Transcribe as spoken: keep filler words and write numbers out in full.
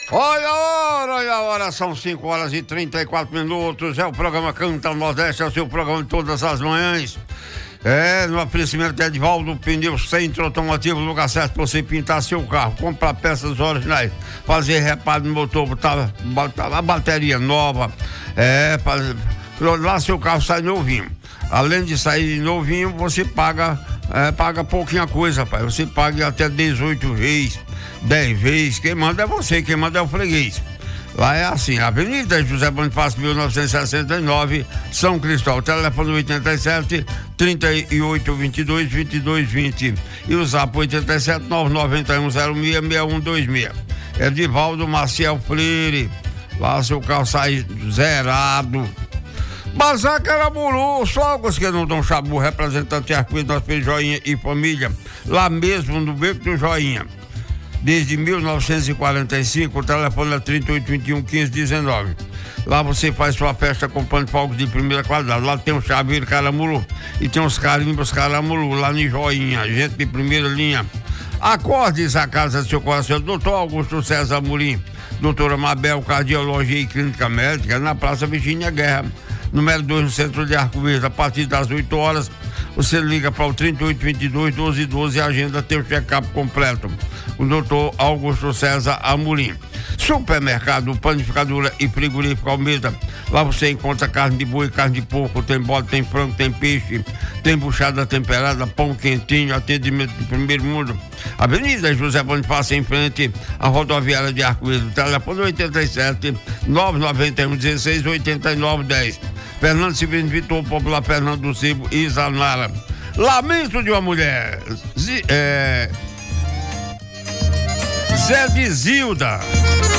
Olha a hora, olha a hora, são cinco horas e trinta e quatro minutos, é o programa Canta Nordeste, é o seu programa de todas as manhãs. É, no oferecimento de Edvaldo Pneus Centro Automotivo, lugar certo para você pintar seu carro, comprar peças originais, fazer reparo no motor, botar, botar a bateria nova, é, pra, lá seu carro sai novinho. Além de sair novinho, você paga, é, paga pouquinha coisa, pai. Você paga até dezoito vezes, dez vezes, quem manda é você, quem manda é o freguês. Lá é assim, Avenida José Bonifácio, mil novecentos e sessenta e nove, São Cristóvão, telefone oitenta e sete, trinta e oito, vinte e dois, vinte e dois, vinte e o zap oitenta e sete, nove nove um, zero seis, seis um dois seis. Edivaldo Maciel Freire, lá seu carro sai zerado. Bazar Caramuru, sogros que não dão chabu, representante Arco-Íris, nosso filho Joinha e família, lá mesmo no Beco do Joinha. Desde mil novecentos e quarenta e cinco, o telefone é trinta e oito, vinte e um, quinze, dezenove. Lá você faz sua festa com pano de fogos de primeira qualidade. Lá tem o chaveiro Caramuru e tem os carimbos Caramuru, lá no Joinha, gente de primeira linha. Acordes a casa do seu coração, doutor Augusto César Amorim, doutora Mabel, Cardiologia e Clínica Médica, na Praça Virgínia Guerra, número dois, no centro de Arco-Íris. A partir das oito horas, você liga para o trinta e oito, vinte e dois, doze, doze e agenda tem o check-up completo. O doutor Augusto César Amorim. Supermercado, panificadora e frigorífico Almeida. Lá você encontra carne de boi, carne de porco, tem bode, tem frango, tem peixe, tem buchada temperada, pão quentinho, atendimento do primeiro mundo. Avenida José Bonifácio, em frente à rodoviária de Arco-Íris. Telefone oitenta e sete, nove nove um, dezesseis, oitenta e nove, dez. Fernando Silvino Vitor, Popular Fernando do Cibo e Zanara. Lamento de uma mulher. Z, é, Zé de Zilda.